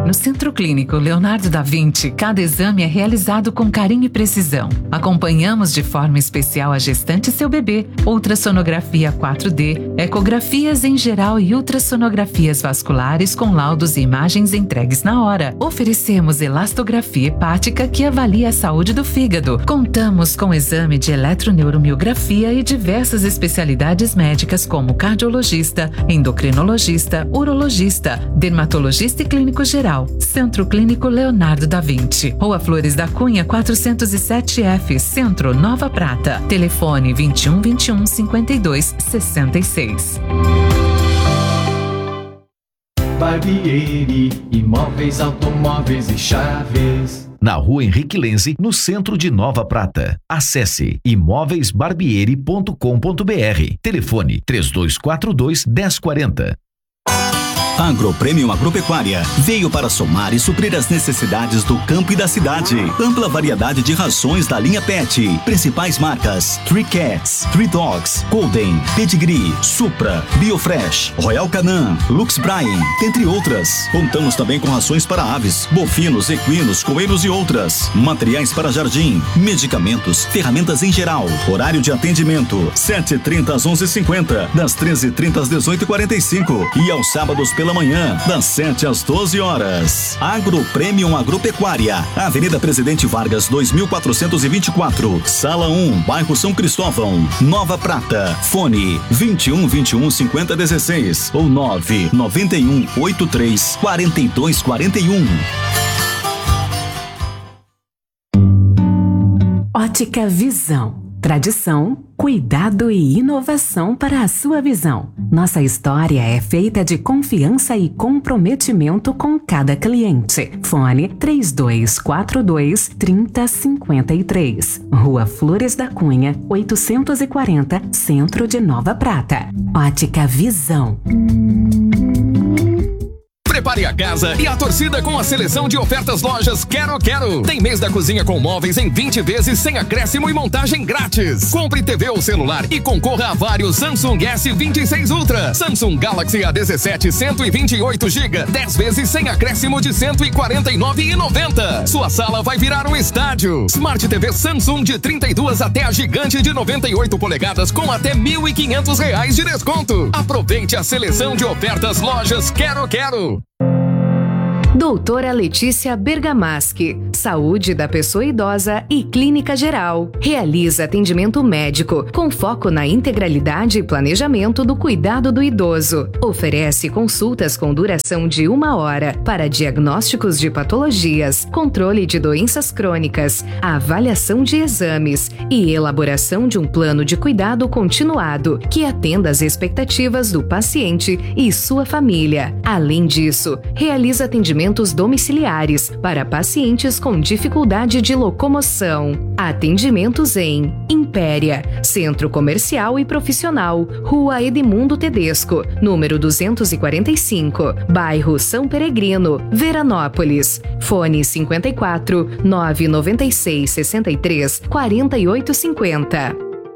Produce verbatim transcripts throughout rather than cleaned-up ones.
No Centro Clínico Leonardo da Vinci, cada exame é realizado com carinho e precisão. Acompanhamos de forma especial a gestante e seu bebê, ultrassonografia quatro D, ecografias em geral e ultrassonografias vasculares com laudos e imagens entregues na hora. Oferecemos elastografia hepática que avalia a saúde do fígado. Contamos com exame de eletroneuromiografia e diversas especialidades médicas como cardiologista, endocrinologista, urologista, dermatologista e clínico geral. Centro Clínico Leonardo da Vinci, Rua Flores da Cunha, quatrocentos e sete F, Centro, Nova Prata. Telefone vinte e um, vinte e um, cinquenta e dois, sessenta e seis. Barbieri, imóveis, automóveis e chaves. Na Rua Henrique Lenze, no centro de Nova Prata. Acesse imóveis barbieri ponto com ponto b r. Telefone três dois quatro dois, um zero quatro zero. Agropremium Agropecuária veio para somar e suprir as necessidades do campo e da cidade. Ampla variedade de rações da linha Pet. Principais marcas: Three Cats, Three Dogs, Golden, Pedigree, Supra, Biofresh, Royal Canin, Lux Brine, dentre outras. Contamos também com rações para aves, bovinos, equinos, coelhos e outras. Materiais para jardim, medicamentos, ferramentas em geral. Horário de atendimento: sete e trinta às onze e cinquenta, das treze e trinta às dezoito e quarenta e cinco e aos sábados pela manhã, das sete às doze horas. Agropremium Agropecuária, Avenida Presidente Vargas, dois mil quatrocentos e vinte e quatro, Sala um, Bairro São Cristóvão, Nova Prata. Fone vinte e um, vinte e um, cinquenta, dezesseis ou nove nove um, oito três, quatro dois quatro um. Ótica Visão. Tradição, cuidado e inovação para a sua visão. Nossa história é feita de confiança e comprometimento com cada cliente. Fone três dois quatro dois, três zero cinco três. Rua Flores da Cunha, oitocentos e quarenta, Centro de Nova Prata. Ótica Visão. Prepare a casa e a torcida com a seleção de ofertas lojas Quero Quero. Tem mês da cozinha com móveis em vinte vezes sem acréscimo e montagem grátis. Compre T V ou celular e concorra a vários Samsung S vinte e seis Ultra, Samsung Galaxy A dezessete cento e vinte e oito gigabytes, dez vezes sem acréscimo de cento e quarenta e nove reais e noventa centavos. Sua sala vai virar um estádio. Smart T V Samsung de trinta e duas até a gigante de noventa e oito polegadas com até mil e quinhentos reais de desconto. Aproveite a seleção de ofertas lojas Quero Quero. Doutora Letícia Bergamaschi, Saúde da Pessoa Idosa e Clínica Geral. Realiza atendimento médico com foco na integralidade e planejamento do cuidado do idoso. Oferece consultas com duração de uma hora para diagnósticos de patologias, controle de doenças crônicas, avaliação de exames e elaboração de um plano de cuidado continuado que atenda às expectativas do paciente e sua família. Além disso, realiza atendimento domiciliares para pacientes com dificuldade de locomoção. Atendimentos em Impéria, Centro Comercial e Profissional, Rua Edmundo Tedesco, número duzentos e quarenta e cinco, Bairro São Peregrino, Veranópolis. Fone cinquenta e quatro, nove nove seis, sessenta e três, quarenta e oito cinquenta.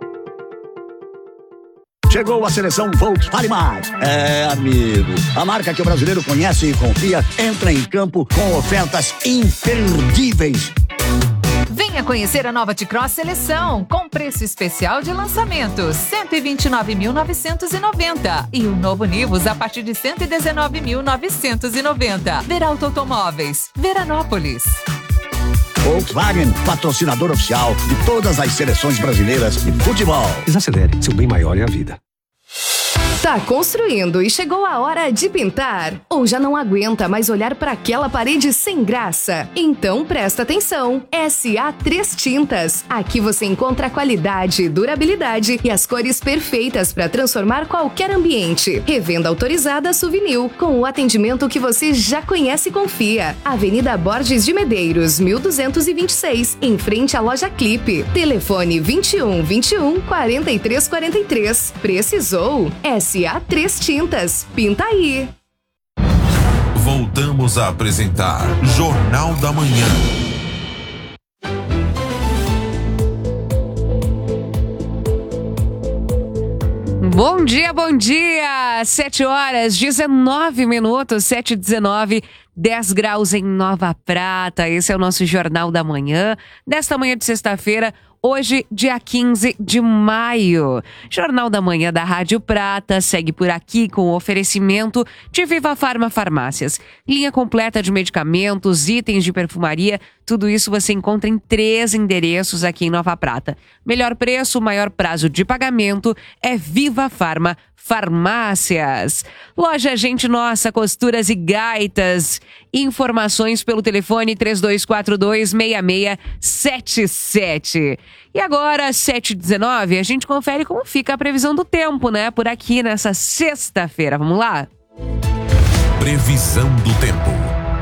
Chegou a seleção Volkswagen Mais. É, amigo, a marca que o brasileiro conhece e confia entra em campo com ofertas imperdíveis. Venha conhecer a nova T-Cross Seleção, com preço especial de lançamento, cento e vinte e nove mil novecentos e noventa. E o novo Nivus a partir de cento e dezenove mil novecentos e noventa. Veralto Automóveis, Veranópolis. Volkswagen, patrocinador oficial de todas as seleções brasileiras de futebol. Desacelere, seu bem maior é a vida. Tá construindo e chegou a hora de pintar? Ou já não aguenta mais olhar para aquela parede sem graça? Então presta atenção! S A três Tintas. Aqui você encontra qualidade, durabilidade e as cores perfeitas para transformar qualquer ambiente. Revenda autorizada Souvenir, com o atendimento que você já conhece e confia. Avenida Borges de Medeiros, mil duzentos e vinte e seis, em frente à loja Clipe. Telefone vinte e um, vinte e um, quarenta e três, quarenta e três. Precisou? S A três Tintas. Pinta aí! Voltamos a apresentar Jornal da Manhã. Bom dia, bom dia! Agora, sete horas, dezenove minutos, sete e dezenove, dez graus em Nova Prata. Esse é o nosso Jornal da Manhã, desta manhã de sexta-feira, hoje, dia quinze de maio. Jornal da Manhã da Rádio Prata segue por aqui com o oferecimento de Viva Farma Farmácias. Linha completa de medicamentos, itens de perfumaria, tudo isso você encontra em três endereços aqui em Nova Prata. Melhor preço, maior prazo de pagamento é Viva Farma Farmácias. Loja Gente Nossa, Costuras e Gaitas. Informações pelo telefone três dois quatro dois, seis seis sete sete. E agora, sete e dezenove, a gente confere como fica a previsão do tempo, né? Por aqui nessa sexta-feira. Vamos lá? Previsão do tempo.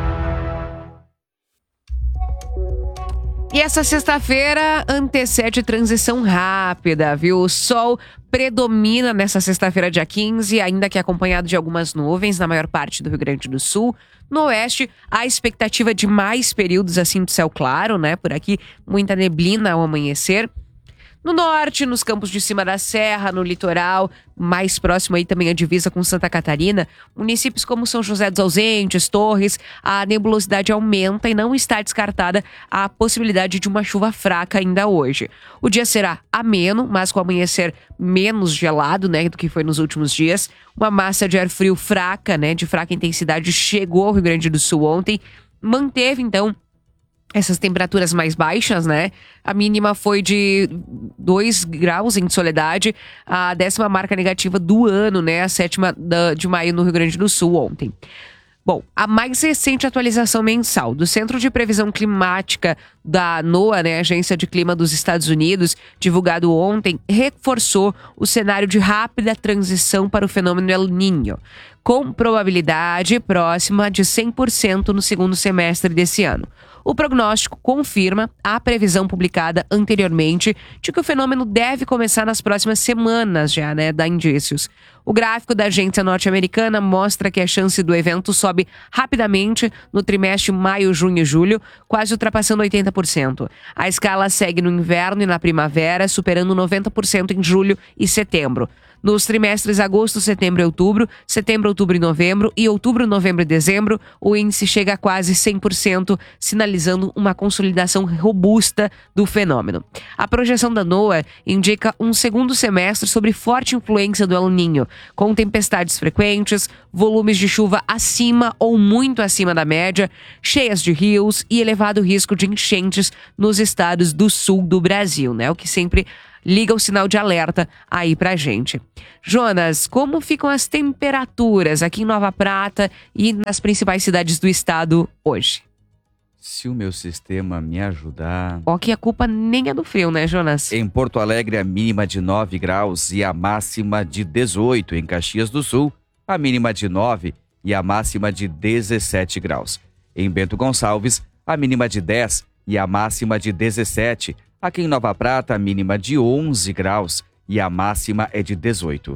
E essa sexta-feira antecede transição rápida, viu? O sol predomina nessa sexta-feira, dia quinze, ainda que acompanhado de algumas nuvens na maior parte do Rio Grande do Sul. No oeste, há expectativa de mais períodos assim de céu claro, né? Por aqui, muita neblina ao amanhecer. No norte, nos campos de cima da serra, no litoral, mais próximo aí também a divisa com Santa Catarina, municípios como São José dos Ausentes, Torres, a nebulosidade aumenta e não está descartada a possibilidade de uma chuva fraca ainda hoje. O dia será ameno, mas com amanhecer menos gelado, né, do que foi nos últimos dias. Uma massa de ar frio fraca, né, de fraca intensidade, chegou ao Rio Grande do Sul ontem, manteve então essas temperaturas mais baixas, né? A mínima foi de dois graus em Soledade, a décima marca negativa do ano, né? A sétima de maio no Rio Grande do Sul ontem. Bom, a mais recente atualização mensal do Centro de Previsão Climática da NOAA, né, Agência de Clima dos Estados Unidos, divulgado ontem, reforçou o cenário de rápida transição para o fenômeno El Niño, com probabilidade próxima de cem por cento no segundo semestre desse ano. O prognóstico confirma a previsão publicada anteriormente de que o fenômeno deve começar nas próximas semanas já, né, dá indícios. O gráfico da agência norte-americana mostra que a chance do evento sobe rapidamente no trimestre maio, junho e julho, quase ultrapassando oitenta por cento. A escala segue no inverno e na primavera, superando noventa por cento em julho e setembro. Nos trimestres agosto, setembro e outubro, setembro, outubro e novembro e outubro, novembro e dezembro, o índice chega a quase cem por cento, sinalizando uma consolidação robusta do fenômeno. A projeção da NOAA indica um segundo semestre sob forte influência do El Niño, com tempestades frequentes, volumes de chuva acima ou muito acima da média, cheias de rios e elevado risco de enchentes nos estados do sul do Brasil, né? O que sempre liga o sinal de alerta aí pra gente. Jonas, como ficam as temperaturas aqui em Nova Prata e nas principais cidades do estado hoje? Se o meu sistema me ajudar... Ó, que a culpa nem é do frio, né, Jonas? Em Porto Alegre, a mínima de nove graus e a máxima de dezoito. Em Caxias do Sul, a mínima de nove e a máxima de dezessete graus. Em Bento Gonçalves, a mínima de dez e a máxima de dezessete. Aqui em Nova Prata, a mínima de onze graus e a máxima é de dezoito.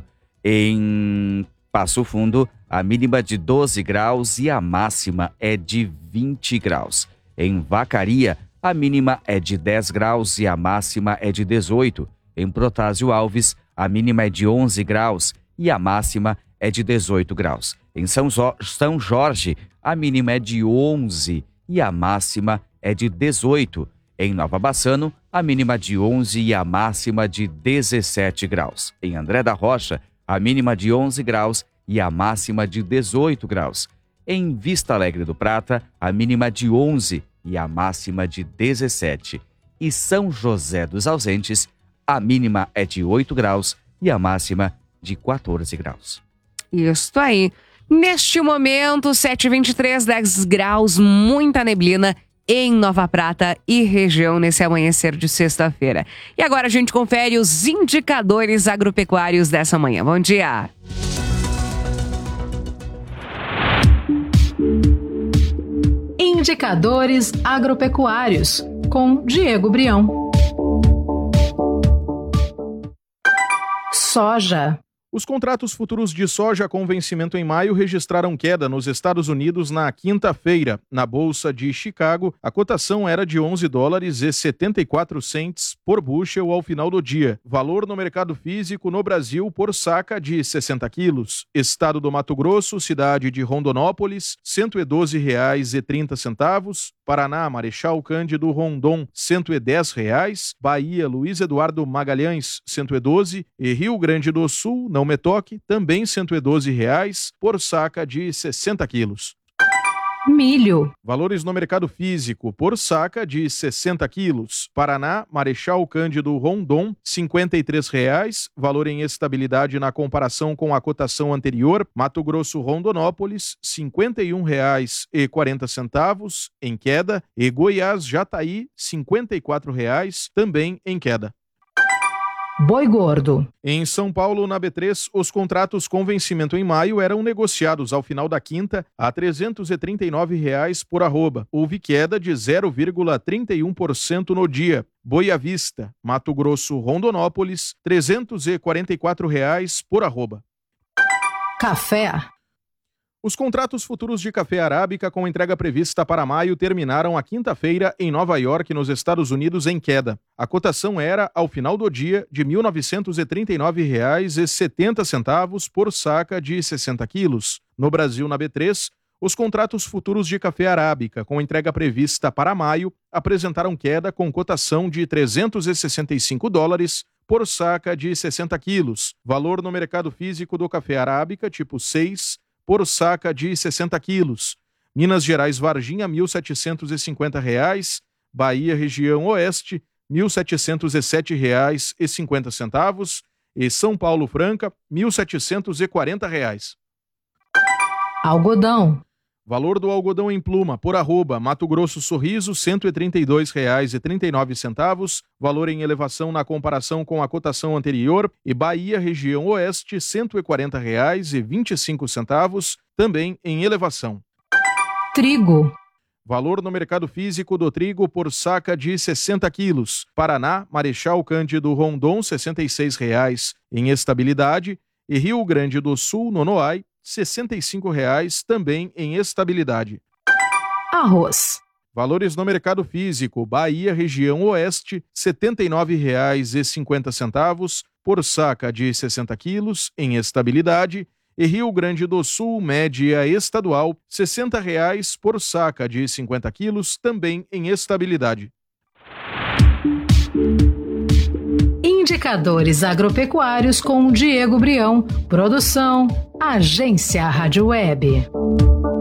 Em Passo Fundo, a mínima de doze graus e a máxima é de vinte graus. Em Vacaria, a mínima é de dez graus e a máxima é de dezoito. Em Protásio Alves, a mínima é de onze graus e a máxima é de dezoito graus. Em São, jo- São Jorge, a mínima é de onze e a máxima é de dezoito. Em Nova Bassano, a mínima de onze e a máxima de dezessete graus. Em André da Rocha, a mínima de onze graus e a máxima de dezoito graus. Em Vista Alegre do Prata, a mínima de onze e a máxima de dezessete. E São José dos Ausentes, a mínima é de oito graus e a máxima de quatorze graus. Isso aí. Neste momento, sete e vinte e três, dez graus, muita neblina em Nova Prata e região nesse amanhecer de sexta-feira. E agora a gente confere os indicadores agropecuários dessa manhã. Bom dia! Indicadores agropecuários, com Diego Brião. Soja. Os contratos futuros de soja com vencimento em maio registraram queda nos Estados Unidos na quinta-feira. Na Bolsa de Chicago, a cotação era de onze dólares e setenta e quatro centes por bushel ao final do dia. Valor no mercado físico no Brasil por saca de sessenta quilos. Estado do Mato Grosso, cidade de Rondonópolis, cento e doze reais e trinta centavos. Paraná, Marechal Cândido Rondon, cento e dez reais. Bahia, Luiz Eduardo Magalhães, cento e doze. E Rio Grande do Sul, não me toque, também cento e doze reais por saca de sessenta quilos. Milho. Valores no mercado físico por saca de sessenta quilos. Paraná, Marechal Cândido Rondon, cinquenta e três reais, valor em estabilidade na comparação com a cotação anterior. Mato Grosso, Rondonópolis, cinquenta e um reais e quarenta centavos, em queda. E Goiás, Jataí, cinquenta e quatro reais, também em queda. Boi gordo. Em São Paulo, na B três, os contratos com vencimento em maio eram negociados ao final da quinta a trezentos e trinta e nove reais por arroba. Houve queda de zero vírgula trinta e um por cento no dia. Boi à vista, Mato Grosso, Rondonópolis, trezentos e quarenta e quatro reais por arroba. Café. Os contratos futuros de café arábica com entrega prevista para maio terminaram a quinta-feira em Nova York, nos Estados Unidos, em queda. A cotação era, ao final do dia, de mil novecentos e trinta e nove reais e setenta centavos por saca de sessenta quilos. No Brasil, na B três, os contratos futuros de café arábica com entrega prevista para maio apresentaram queda com cotação de trezentos e sessenta e cinco dólares por saca de sessenta quilos. Valor no mercado físico do café arábica tipo seis por saca de sessenta quilos. Minas Gerais, Varginha, mil setecentos e cinquenta reais. Bahia, região oeste, mil setecentos e sete reais e cinquenta centavos. E São Paulo, Franca, mil setecentos e quarenta reais. Algodão. Valor do algodão em pluma por arroba, Mato Grosso, Sorriso, cento e trinta e dois reais e trinta e nove centavos, valor em elevação na comparação com a cotação anterior. E Bahia, região oeste, cento e quarenta reais e vinte e cinco centavos, também em elevação. Trigo. Valor no mercado físico do trigo por saca de sessenta quilos. Paraná, Marechal Cândido Rondon, sessenta e seis reais em estabilidade. E Rio Grande do Sul, Nonoai, sessenta e cinco reais, também em estabilidade. Arroz. Valores no mercado físico. Bahia, região oeste, setenta e nove reais e cinquenta centavos por saca de sessenta quilos, em estabilidade. E Rio Grande do Sul, média estadual, sessenta reais por saca de cinquenta quilos, também em estabilidade. Indicadores agropecuários com Diego Brião. Produção, Agência Rádio Web.